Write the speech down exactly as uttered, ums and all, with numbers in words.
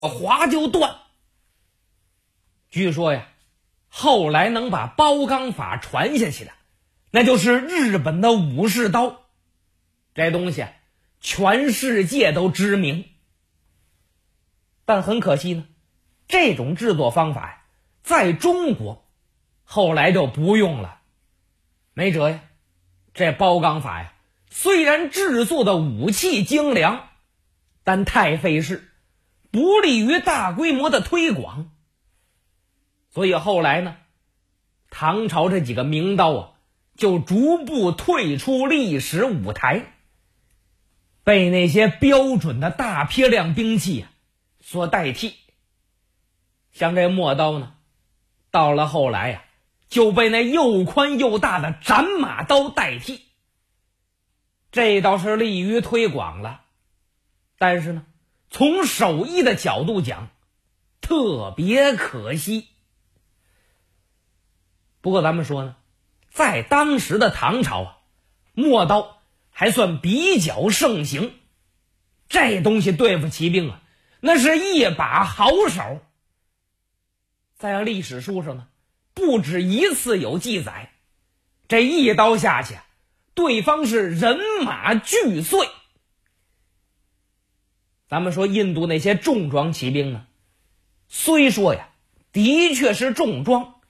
划就断。据说呀，后来能把包钢法传下去的，那就是日本的武士刀。这东西啊，全世界都知名。但很可惜呢，这种制作方法呀，在中国后来就不用了。没辙呀，这包钢法呀，虽然制作的武器精良，但太费事，不利于大规模的推广。所以后来呢，唐朝这几个名刀啊，就逐步退出历史舞台，被那些标准的大批量兵器啊所代替。像这陌刀呢，到了后来呀、啊，就被那又宽又大的斩马刀代替。这倒是利于推广了，但是呢，从手艺的角度讲，特别可惜。不过咱们说呢，在当时的唐朝啊，陌刀还算比较盛行。这东西对付骑兵啊，那是一把好手。在历史书上呢，不止一次有记载，这一刀下去，对方是人马俱碎。咱们说印度那些重装骑兵呢，虽说呀，的确是重装，